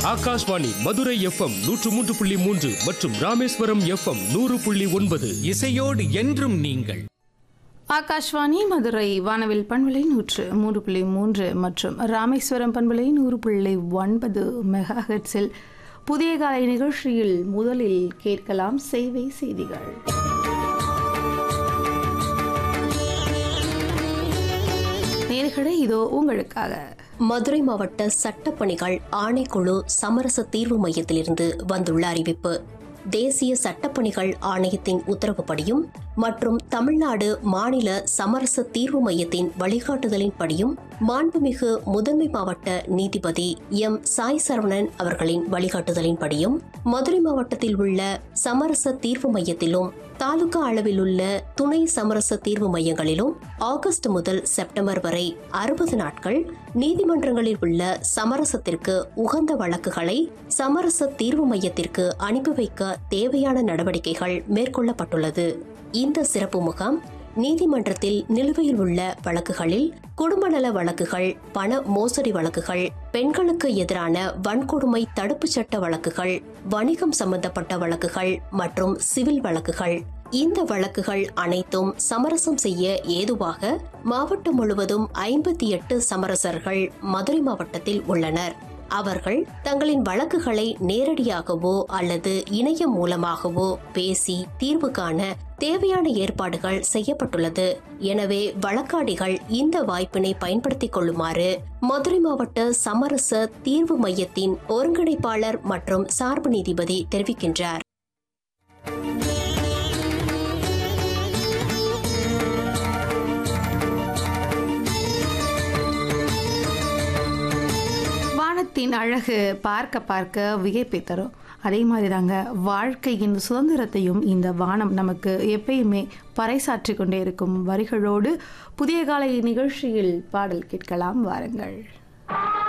Akashvani Madurai FM 103.3 மற்றும் Rameswaram FM 100.9. இசையோடு என்றும் நீங்கள். ஆகாஷ்வாணி மதுரை வானவில் பண்பலை 103.3 மற்றும் ராமேஸ்வரம் பண்பலை 100.9 மெகாஹெர்ட்ஸில் புதிய காலை நிகழ்ச்சியில் முதலில் கேட்கலாம் சேவை செய்திகள். நேயர்களே, இதோ உங்களுக்காக. மதுரை மாவட்ட சட்டப்பணிகள் ஆணைக்குழு சமரச தீர்வு மையத்திலிருந்து வந்துள்ள அறிவிப்பு. தேசிய சட்டப்பணிகள் ஆணையத்தின் உத்தரவுப்படியும் மற்றும் தமிழ்நாடு மாநில சமரச தீர்வு மையத்தின் வழிகாட்டுதலின்படியும் மாண்புமிகு முதன்மை மாவட்ட நீதிபதி எம் சாய் சரவணன் அவர்களின் வழிகாட்டுதலின்படியும் மதுரை மாவட்டத்தில் உள்ள சமரச தீர்வு மையத்திலும் தாலுகா அளவில் உள்ள துணை சமரச தீர்வு மையங்களிலும் ஆகஸ்ட் முதல் செப்டம்பர் வரை 60 நாட்கள் நீதிமன்றங்களில் உள்ள சமரசத்திற்கு உகந்த வழக்குகளை சமரச தீர்வு மையத்திற்கு அனுப்பி வைக்க தேவையான நடவடிக்கைகள் மேற்கொள்ளப்பட்டுள்ளது. இந்த சிறப்பு முகாம் நீதிமன்றத்தில் நிலுவையில் உள்ள வழக்குகளில் குடும்ப நல வழக்குகள், பண மோசடி வழக்குகள், பெண்களுக்கு எதிரான வன்கொடுமை தடுப்பு சட்ட வழக்குகள், வணிகம் சம்பந்தப்பட்ட வழக்குகள் மற்றும் சிவில் வழக்குகள். இந்த வழக்குகள் அனைத்தும் சமரசம் செய்ய ஏதுவாக மாவட்டம் முழுவதும் 58 சமரசர்கள் மதுரை மாவட்டத்தில் உள்ளனர். அவர்கள் தங்களின் வழக்குகளை நேரடியாகவோ அல்லது இணையம் மூலமாகவோ பேசி தீர்வு காண தேவையான ஏற்பாடுகள் செய்யப்பட்டுள்ளது. எனவே வழக்காடிகள் இந்த வாய்ப்பினை பயன்படுத்திக் கொள்ளுமாறு மதுரை மாவட்ட சமரச தீர்வு மையத்தின் ஒருங்கிணைப்பாளர் மற்றும் சார்பு நீதிபதி தெரிவிக்கின்றார். வானத்தின் அழகு பார்க்க பார்க்க வியப்பை தரும். அதே மாதிரி தாங்க வாழ்க்கையின் சுதந்திரத்தையும் இந்த வானம் நமக்கு எப்பயுமே பறைசாற்றி கொண்டே இருக்கும். வரிகளோடு புதிய காலை நிகழ்ச்சியில் பாடல் கேட்கலாம், வாருங்கள்.